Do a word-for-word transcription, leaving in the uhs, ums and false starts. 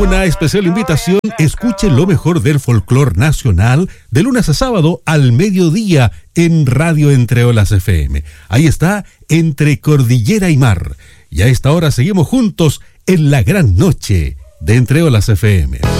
Una especial invitación, escuche lo mejor del folclor nacional de lunes a sábado al mediodía en Radio Entre Olas F M. Ahí está, Entre Cordillera y Mar. Y a esta hora seguimos juntos en la gran noche de Entre Olas F M.